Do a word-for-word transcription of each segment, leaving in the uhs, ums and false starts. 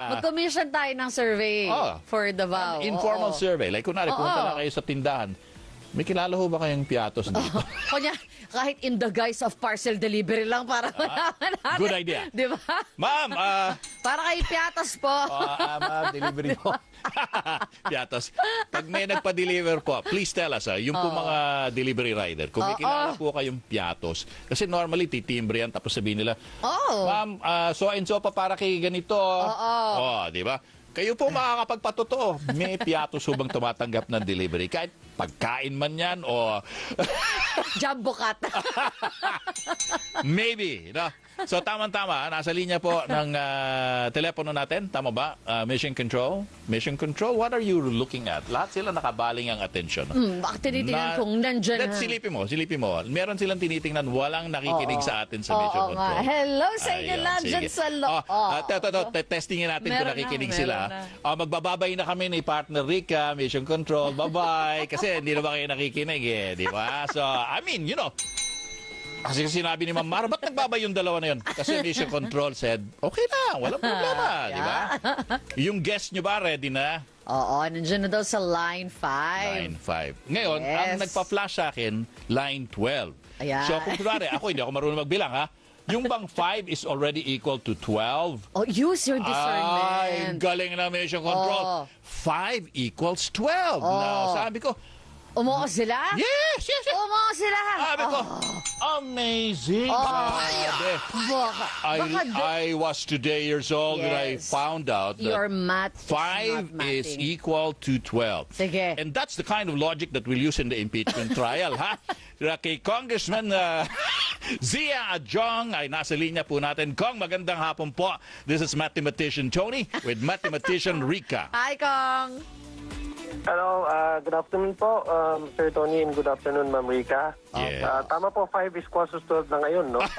Mag-commission tayo ng survey Oh, for Davao. informal Oo. survey. Like, kunwari, Oo. pumunta na kayo sa tindahan. May kilala ho ba kayong piatos dito? Kunya, kahit in the guise of parcel delivery lang para malaman natin. Good idea. Di ba? Ma'am, ah... Para kay Piatos po. Uh, uh, ma'am, delivery po. Piatos. Pag may nagpa-deliver po, please tell us, ah, yung po mga delivery rider, kung may Oo. kilala po kayong Piatos, kasi normally titimbre yan, tapos sabihin nila, Oh. ma'am, ah, so and so pa para kay ganito. Oo. Oh, di ba? Kayo po makakapagpatotoo. May Piatos hubang tumatanggap ng delivery. Kahit pagkain man yan o Jumbo cut. maybe. No? So, tama-tama. Nasa linya po ng ah, telepono natin. Tama ba? Ah, Mission Control? Mission Control, what are you looking at? Lahat sila nakabaling ang atensyon. Hmm, bakit tinitingnan Na- kung nandyan Let's ha? silipin mo, silipin mo. Meron silang tinitingnan, walang nakikinig Oo. sa atin sa Mission Oo nga. Control. Hello sa inyo Ayun, lang dyan sige. sa lo- Oh, Oh. ah, te- te- te- te- testingin natin kung Meron nakikinig na, sila. meron Oh, magbababay na kami ni partner Rica, Mission Control. Bye-bye. Kasi hindi naman kayo nakikinig eh, di ba? So, I mean, you know, kasi sinabi ni Ma'am Mara, ba't nagbabay yung dalawa na yun? Kasi Mission Control said, okay na, walang problema, di ba? Yung guest nyo ba, ready na? Oo, nandiyan na daw sa line five. line five. Ngayon, Yes. ang nagpa-flash sa akin, line twelve. Ayan. So, kung kunwari, ako hindi ako marunong magbilang, ha? Yung bang five is already equal to twelve. Oh, use your Ay, discernment. galing na Mission Control. Oh. five equals twelve. Oh. Now, sabi ko, Umuo sila? yes, yes, yes. Umuo sila. Sabi ko, amazing. Oh. Sabi. Baka, I, baka di- I was today years old when I Yes. found out that your math five is is not mathing. equal to twelve. Sige. And that's the kind of logic that we'll use in the impeachment trial, ha? Kay Congressman uh, Zia Adjong ay nasa linya po natin. Kong, magandang hapon po. This is Mathematician Tony with Mathematician Rica. Hi, Kong. Hello, uh, good afternoon po, um, Sir Tony, and good afternoon, Ma'am Rica. Yes. Uh, tama po, five is equals to twelve na ngayon, no?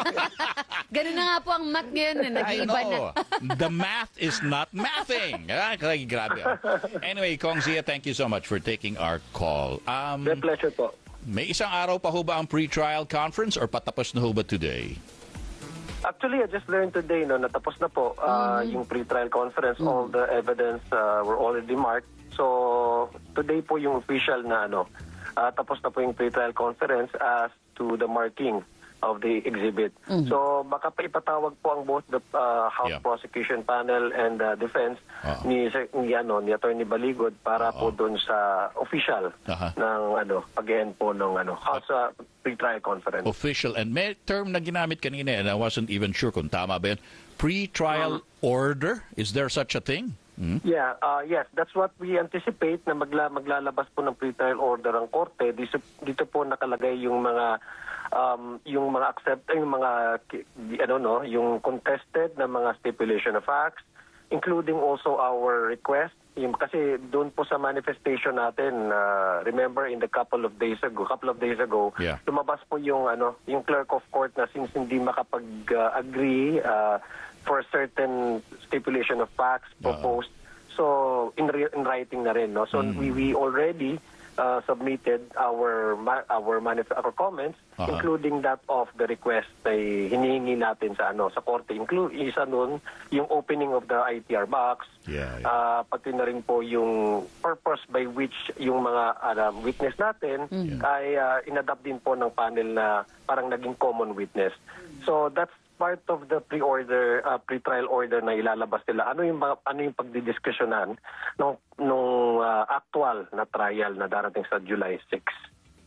Ganun na nga po ang math ngayon. Eh. I Nag-iiba na. know. The math is not mathing. Ah, kaya grabe. ah. Anyway, Kong Zia, thank you so much for taking our call. Um, My pleasure po. may isang araw pa ho ba ang pre-trial conference or patapos na ho ba today? Actually, I just learned today, no, natapos na po uh, yung pre-trial conference. All the evidence uh, were already marked. So, today po yung official na, ano, uh, tapos na po yung pre-trial conference as to the marking of the exhibit. So, baka pa ipatawag po ang both the uh, House Yeah. Prosecution Panel and uh, Defense Oo. ni, ni, ano, ni Attorney Baligod para Oo. po doon sa official Aha. ng ano, pag-end po ng ano, House uh, pre-trial conference. Official. And may term na ginamit kanina and I wasn't even sure kung tama ba yun. Pre-trial order? Is there such a thing? Hmm? Yeah, uh, yes, that's what we anticipate na magla maglalabas po ng pre-trial order ang korte. Dito, dito po nakalagay yung mga um, yung mga accept yung mga ki- ano no, yung contested na mga stipulation of facts, including also our request. Yung, kasi doon po sa manifestation natin, uh, remember in the couple of days ago, couple of days ago, Yeah. lumabas po yung ano, yung clerk of court na since hindi makapag-agree uh, for certain stipulation of facts proposed. So in re- in writing na rin, no. So we we already uh, submitted our ma- our manif- our comments, Aha. including that of the request ay hinihingi natin sa ano sa korte. Include isa doon yung opening of the I T R box. Yeah, yeah. Ah, pati na rin po yung purpose by which yung mga uh, witness natin ay uh, inadapt din po ng panel na parang naging common witness. So that's part of the pre-order, uh, pre-trial order na ilalabas nila. Ano yung mga- ano yung pagdidiskusyonan nung nung uh, actual na trial na darating sa July sixth.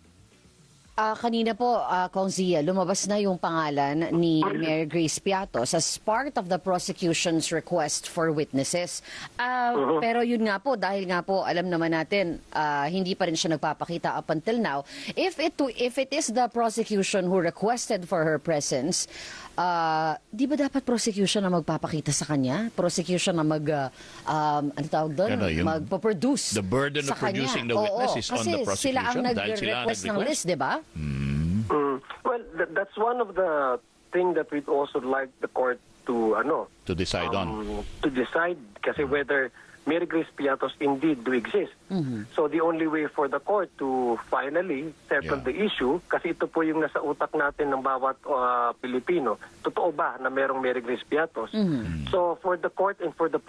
Ah, kanina po, uh, Kong Zia, lumabas na yung pangalan ni Mary Grace Piatos as part of the prosecution's request for witnesses. Ah, Pero yun nga po, dahil nga po, alam naman natin, ah, hindi pa rin siya nagpapakita up until now. If it, if it is the prosecution who requested for her presence, ah, di ba dapat prosecution na magpapakita sa kanya? Prosecution na mag, ah, um, ano tawag doon? Ano, yung- Magpo-produce the burden of sa kanya. producing the Oo, witness is on the kasi sila ang prosecution dahil sila ang nag-request ng nag-request. list, di ba? Mm. Well, th- that's one of the thing that we'd also like the court to ano To decide on. um, to decide kasi whether Mary Grace Piatos indeed do exist. So the only way for the court to finally settle Yeah. the issue, kasi ito po yung nasa utak natin ng bawat uh, Pilipino, totoo ba na merong Mary Grace Piatos? So for the court and for the